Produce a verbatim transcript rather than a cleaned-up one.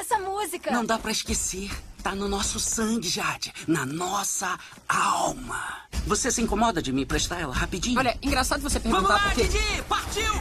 essa música. Não dá pra esquecer. Tá no nosso sangue, Jade. Na nossa alma. Você se incomoda de me emprestar ela rapidinho? Olha, engraçado você Vamos perguntar lá, por quê. Didi! Partiu!